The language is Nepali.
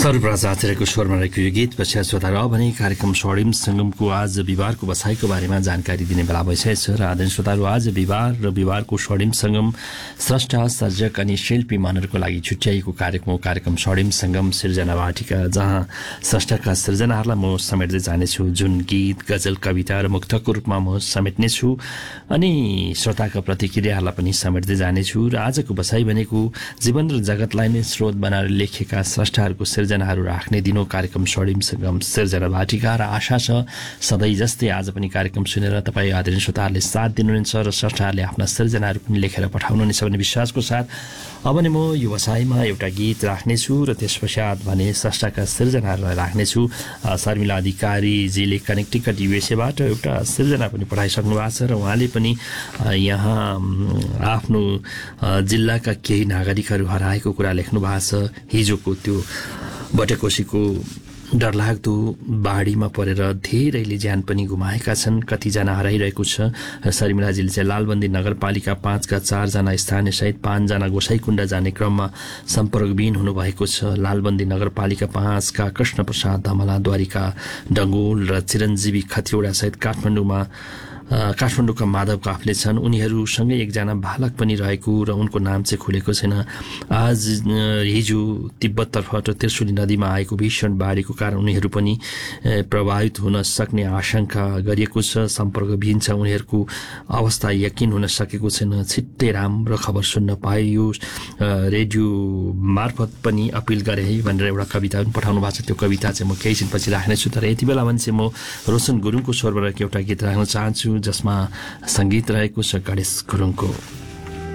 सर्वराज आचार्यको स्वरमा रहेको यो गीत पश्चात श्रोताहरू भने कार्यक्रम स्वर्णिम सङ्गमको आज बिहिबारको बसाइको बारेमा जानकारी दिने बेला भइसकेको छ र आदरणीय श्रोताहरू आज बिहिबार र बिहिबारको स्वर्णिम सङ्गम स्रष्टा सर्जक अनि शिल्पी मनहरूको लागि छुट्याइएको कार्यक्रम स्वर्णिम सङ्गम सिर्जना वाटिका जहाँ स्रष्टाका सृजनाहरूलाई म समेट्दै जानेछु जुन गीत गजल कविता र मुक्तको रूपमा म समेट्नेछु अनि श्रोताका प्रतिक्रियाहरूलाई पनि समेट्दै जानेछु र आजको बसाइ भनेको जीवन र जगतलाई नै स्रोत बनाएर लेखेका स्रष्टाहरूको सिर्जनाहरू राख्ने दिनो कार्यक्रम स्वर्णिम सङ्गम सिर्जना वाटिका र आशा छ सधैँ जस्तै आज पनि कार्यक्रम सुनेर तपाईँ आदरणीय श्रोताहरूले साथ दिनुहुनेछ र स्रष्टाहरूले आफ्ना सिर्जनाहरू पनि लेखेर पठाउनुहुनेछ भन्ने विश्वासको साथ अब नै म यो बसाइमा एउटा गीत राख्नेछु र त्यस पश्चात भने स्रष्टाका सिर्जनाहरूलाई राख्नेछु। शर्मिला अधिकारीजीले कनेक्टिकट युएसएबाट एउटा सिर्जना पनि पठाइसक्नु भएको छ र उहाँले पनि यहाँ आफ्नो जिल्लाका केही नागरिकहरू हराएको कुरा लेख्नु भएको छ। हिजोको त्यो बटेकोसीको डरलाग्दो बाढीमा परेर धेरैले ज्यान पनि गुमाएका छन्, कतिजना हराइरहेको छ। शर्मिलाजीले चाहिँ लालबन्दी नगरपालिका 5 का 4 जना स्थानीय सहित 5 जना गोसाईकुण्ड जाने क्रममा सम्पर्कविहीन हुनुभएको छ। लालबन्दी नगरपालिका 5 का कृष्ण प्रसाद धमला, द्वारिका डङ्गोल र चिरञ्जीवी खतिवडा सहित काठमाडौँका माधव काफले छन्। उनीहरूसँगै एकजना बालक पनि रहेको र उनको नाम चाहिँ खुलेको छैन। आज हिजो तिब्बततर्फबाट त्रिशुली नदीमा आएको भीषण बाढीको कारण उनीहरू पनि प्रभावित हुन सक्ने आशंका गरिएको छ। सम्पर्कविहीन छ, उनीहरूको अवस्था यकिन हुन सकेको छैन। छिट्टै राम्रो खबर सुन्न पाइयो, रेडियो मार्फत पनि अपिल गरे है भनेर एउटा कविता पनि पठाउनु भएको छ। त्यो कविता चाहिँ म केही दिनपछि राख्नेछु, तर यति बेला भने चाहिँ म रोशन गुरुङको स्वरबाट एउटा गीत राख्न चाहन्छु जसमा सङ्गीत रहेको छ गणेश गुरुङको।